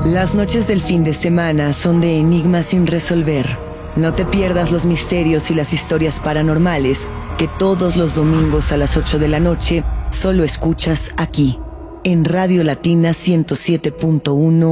Las noches del fin de semana son de enigmas sin resolver. No te pierdas los misterios y las historias paranormales que todos los domingos a las 8 de la noche solo escuchas aquí, en Radio Latina 107.1